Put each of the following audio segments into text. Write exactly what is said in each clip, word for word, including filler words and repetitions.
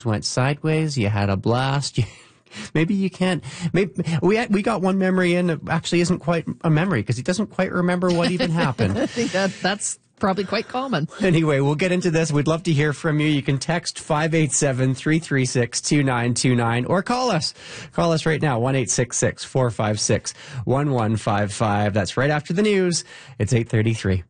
went sideways. You had a blast. Maybe you can't. Maybe we we got one memory in that actually isn't quite a memory because he doesn't quite remember what even happened. I think that that's probably quite common. Anyway, we'll get into this. We'd love to hear from you. You can text five eight seven, three three six, two nine two nine or call us. Call us right now, one eight six six, four five six, one one five five. That's right after the news. It's eight thirty-three.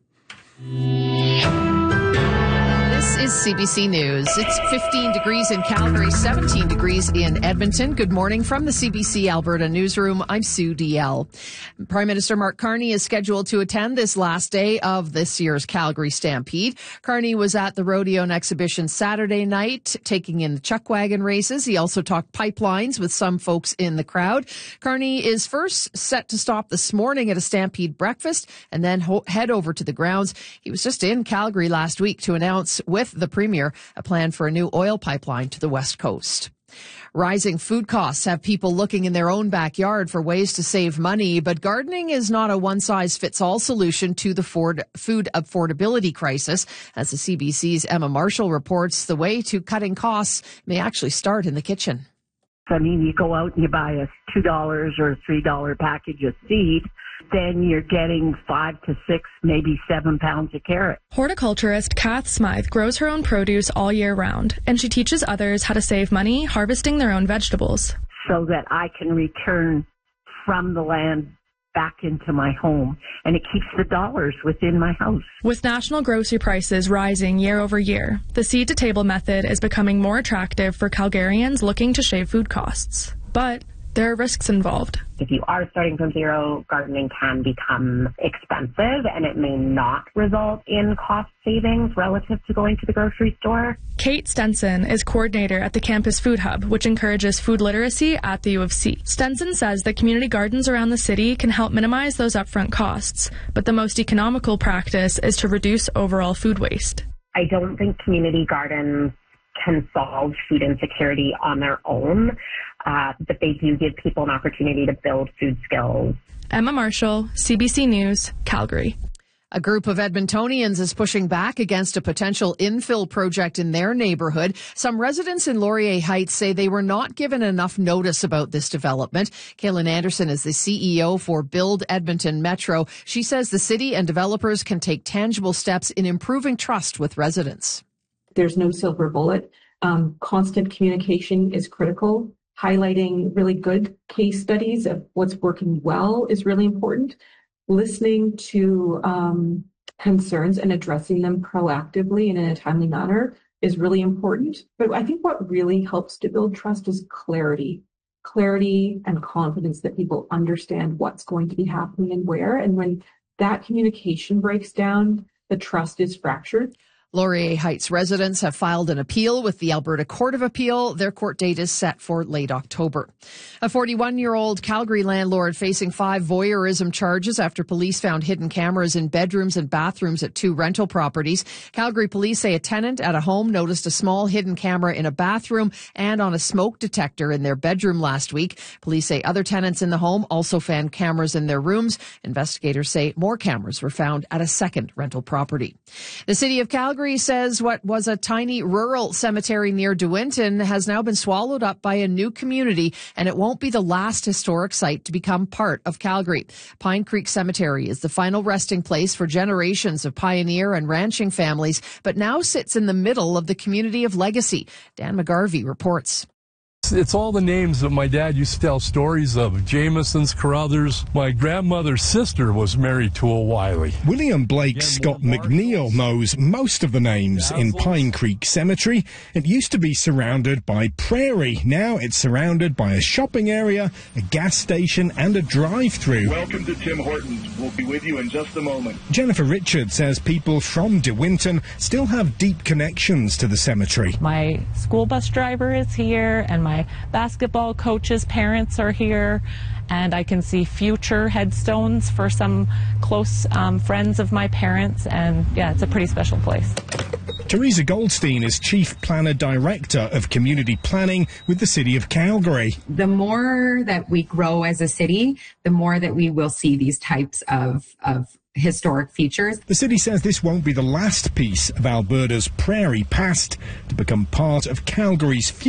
This is C B C News. It's fifteen degrees in Calgary, seventeen degrees in Edmonton. Good morning from the C B C Alberta newsroom. I'm Sue D L. Prime Minister Mark Carney is scheduled to attend this last day of this year's Calgary Stampede. Carney was at the Rodeo and Exhibition Saturday night, taking in the chuck wagon races. He also talked pipelines with some folks in the crowd. Carney is first set to stop this morning at a Stampede breakfast and then ho- head over to the grounds. He was just in Calgary last week to announce with the Premier a plan for a new oil pipeline to the West Coast. Rising food costs have people looking in their own backyard for ways to save money, but gardening is not a one-size-fits-all solution to the Ford food affordability crisis. As the C B C's Emma Marshall reports, the way to cutting costs may actually start in the kitchen. I mean, you go out and you buy a two dollars or a three dollars package of seed, then you're getting five to six, maybe seven pounds of carrot. Horticulturist Kath Smythe grows her own produce all year round, and she teaches others how to save money harvesting their own vegetables. So that I can return from the land back into my home, and it keeps the dollars within my house. With national grocery prices rising year over year, the seed-to-table method is becoming more attractive for Calgarians looking to shave food costs. But there are risks involved. If you are starting from zero, gardening can become expensive, and it may not result in cost savings relative to going to the grocery store. Kate Stenson is coordinator at the Campus Food Hub, which encourages food literacy at the U of C. Stenson says that community gardens around the city can help minimize those upfront costs, but the most economical practice is to reduce overall food waste. I don't think community gardens can solve food insecurity on their own, uh, but they do give people an opportunity to build food skills. Emma Marshall, C B C News, Calgary. A group of Edmontonians is pushing back against a potential infill project in their neighborhood. Some residents in Laurier Heights say they were not given enough notice about this development. Kaylin Anderson is the C E O for Build Edmonton Metro. She says the city and developers can take tangible steps in improving trust with residents. There's no silver bullet. Um, constant communication is critical. Highlighting really good case studies of what's working well is really important. Listening to um, concerns and addressing them proactively and in a timely manner is really important. But I think what really helps to build trust is clarity. Clarity and confidence that people understand what's going to be happening and where. And when that communication breaks down, the trust is fractured. Laurier Heights residents have filed an appeal with the Alberta Court of Appeal. Their court date is set for late October. A forty-one-year-old Calgary landlord facing five voyeurism charges after police found hidden cameras in bedrooms and bathrooms at two rental properties. Calgary police say a tenant at a home noticed a small hidden camera in a bathroom and on a smoke detector in their bedroom last week. Police say other tenants in the home also found cameras in their rooms. Investigators say more cameras were found at a second rental property. The city of Calgary says what was a tiny rural cemetery near De Winton has now been swallowed up by a new community, and it won't be the last historic site to become part of Calgary. Pine Creek Cemetery is the final resting place for generations of pioneer and ranching families, but now sits in the middle of the community of legacy. Dan McGarvey reports. It's all the names that my dad used to tell stories of. Jamesons, Carruthers. My grandmother's sister was married to a Wiley. William Blake Scott McNeil knows most of the names in Pine Creek Cemetery. It used to be surrounded by prairie. Now it's surrounded by a shopping area, a gas station and a drive-through. Welcome to Tim Hortons. We'll be with you in just a moment. Jennifer Richard says people from De Winton still have deep connections to the cemetery. My school bus driver is here, and my basketball coach's parents are here, and I can see future headstones for some close um, friends of my parents, and yeah, it's a pretty special place. Teresa Goldstein is Chief Planner Director of Community Planning with the City of Calgary. The more that we grow as a city, the more that we will see these types of, of historic features. The city says this won't be the last piece of Alberta's prairie past to become part of Calgary's future.